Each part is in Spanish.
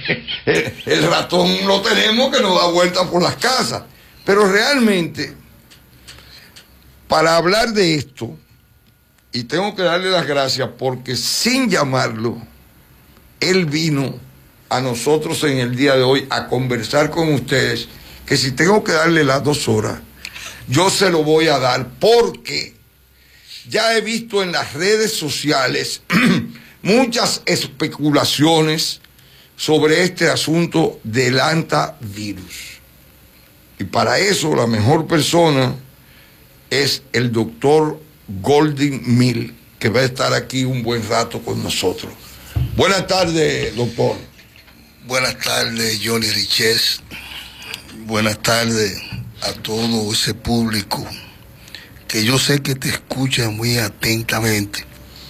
el ratón lo tenemos que nos da vuelta por las casas. Pero realmente, para hablar de esto, y tengo que darle las gracias porque sin llamarlo, él vino a nosotros en el día de hoy a conversar con ustedes, que si tengo que darle las 2 horas, yo se lo voy a dar porque ya he visto en las redes sociales muchas especulaciones sobre este asunto del hantavirus. Y para eso la mejor persona es el doctor Golding Mill, que va a estar aquí un buen rato con nosotros. Buenas tardes, doctor. Buenas tardes, Johnny Richez. Buenas tardes a todo ese público que yo sé que te escucha muy atentamente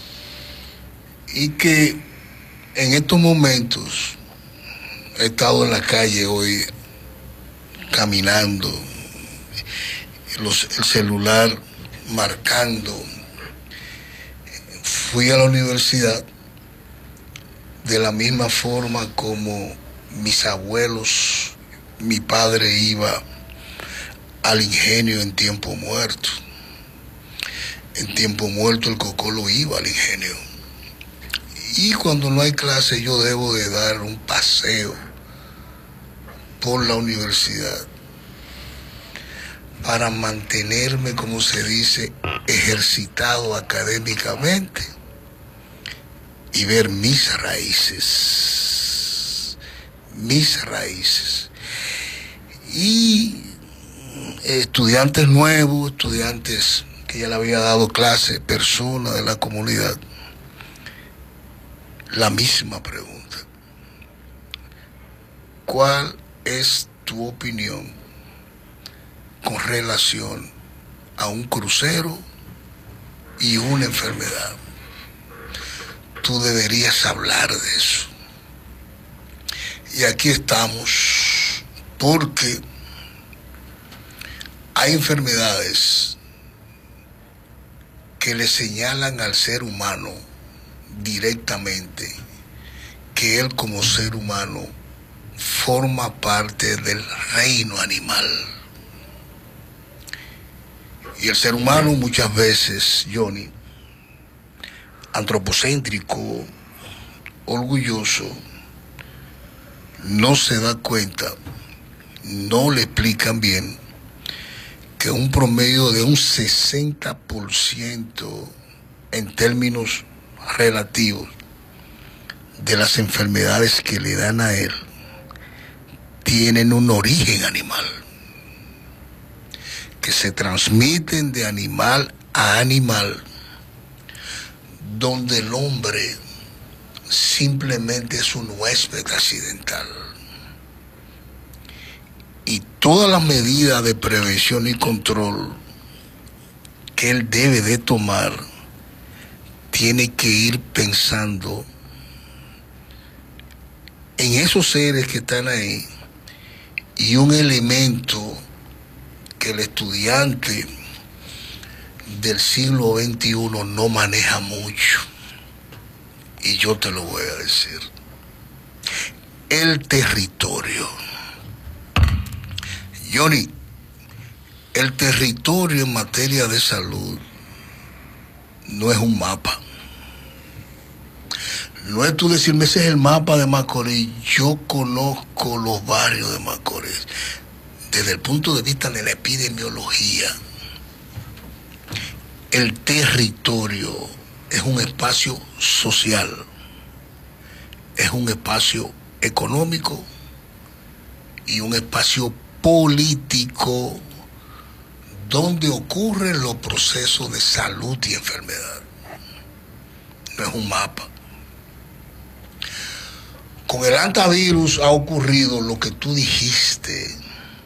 y que en estos momentos he estado en la calle hoy caminando, el celular marcando. Fui a la universidad de la misma forma como mis abuelos, mi padre iba al ingenio en tiempo muerto. En tiempo muerto el cocolo iba al ingenio. Y cuando no hay clase yo debo de dar un paseo por la universidad para mantenerme, como se dice, ejercitado académicamente y ver mis raíces. Y estudiantes nuevos, estudiantes que ya le había dado clase, personas de la comunidad, la misma pregunta. ¿Cuál es tu opinión con relación a un crucero y una enfermedad? Tú deberías hablar de eso. Y aquí estamos porque hay enfermedades que le señalan al ser humano directamente que él como ser humano forma parte del reino animal. Y el ser humano muchas veces, Johnny, antropocéntrico, orgulloso, no se da cuenta, no le explican bien que un promedio de un 60% en términos relativos de las enfermedades que le dan a él tienen un origen animal, que se transmiten de animal a animal, donde el hombre simplemente es un huésped accidental. Y todas las medidas de prevención y control que él debe de tomar, tiene que ir pensando en esos seres que están ahí, y un elemento que el estudiante del siglo XXI no maneja mucho, y yo te lo voy a decir: el territorio. Johnny, el territorio en materia de salud no es un mapa. No es tú decirme, ese es el mapa de Macorís. Yo conozco los barrios de Macorís desde el punto de vista de la epidemiología. El territorio es un espacio social, es un espacio económico y un espacio político donde ocurren los procesos de salud y enfermedad. No es un mapa. Con el hantavirus ha ocurrido lo que tú dijiste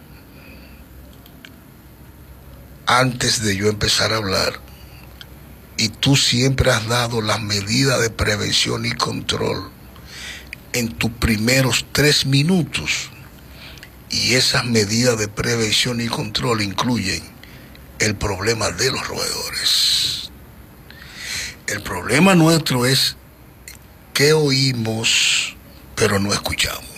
antes de yo empezar a hablar, y tú siempre has dado las medidas de prevención y control en tus primeros 3 minutos, y esas medidas de prevención y control incluyen el problema de los roedores. El problema nuestro es que oímos pero no escuchamos.